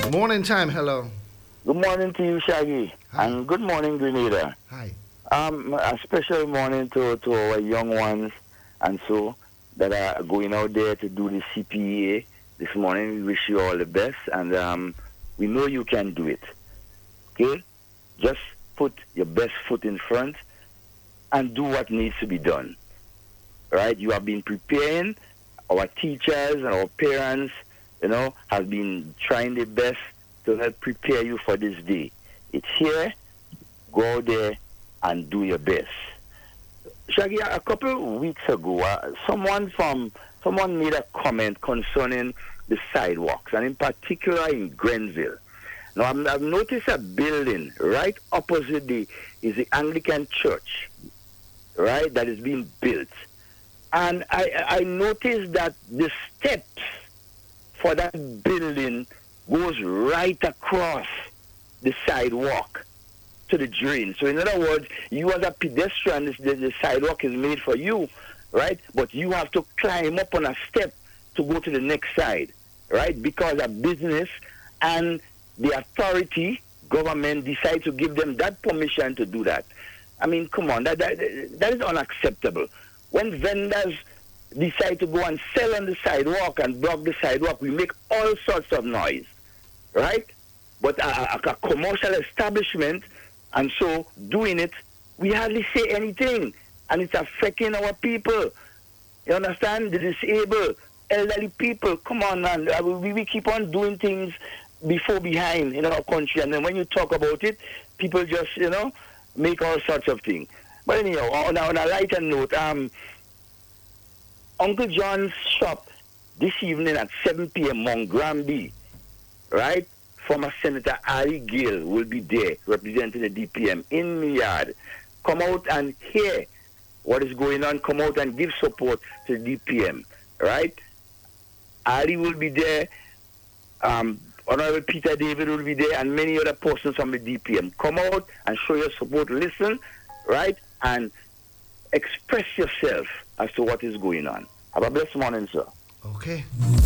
Morning time, hello. Good morning to you, Shaggy. Hi. And good morning, Grenada. Hi. A special morning to our young ones and so that are going out there to do the CPA this morning. We wish you all the best, and we know you can do it. Okay? Just put your best foot in front and do what needs to be done. Right? You have been preparing. Our teachers and our parents, have been trying their best to help prepare you for this day. It's here. Go out there and do your best. Shaggy, a couple of weeks ago, someone made a comment concerning the sidewalks, and in particular in Grenville. Now, I've noticed a building right opposite is the Anglican Church, right, that is being built. And I noticed that the steps for that building goes right across the sidewalk to the drain. So in other words, you as a pedestrian, the sidewalk is made for you, right? But you have to climb up on a step to go to the next side, right? Because a business and the authority, government, decide to give them that permission to do that. I mean, come on, that is unacceptable. When vendors decide to go and sell on the sidewalk and block the sidewalk, we make all sorts of noise, right? But a commercial establishment, and so doing it, we hardly say anything, and it's affecting our people. You understand? The disabled, elderly people. Come on, man. We keep on doing things before behind in our country, and then when you talk about it, people just, make all sorts of things. But anyhow, on a lighter note, Uncle John's shop this evening at 7 p.m. Mount Granby, right? Former Senator Ari Gill will be there representing the DPM in the yard. Come out and hear what is going on. Come out and give support to the DPM, right? Ari will be there. Honorable Peter David will be there, and many other persons from the DPM. Come out and show your support. Listen, right? And express yourself as to what is going on. Have a blessed morning, sir. Okay.